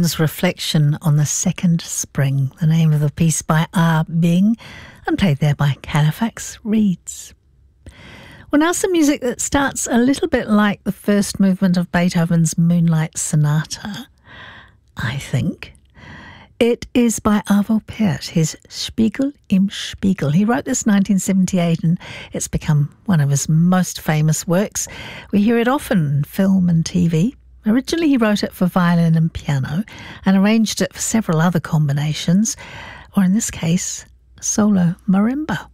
Beethoven's Reflection on the Second Spring, the name of the piece by R. Bing, and played there by Halifax Reeds. Well, now some music that starts a little bit like the first movement of Beethoven's Moonlight Sonata, I think. It is by Arvo Pärt, his Spiegel im Spiegel. He wrote this in 1978 and it's become one of his most famous works. We hear it often in film and TV. Originally he wrote it for violin and piano and arranged it for several other combinations, or in this case, solo marimba.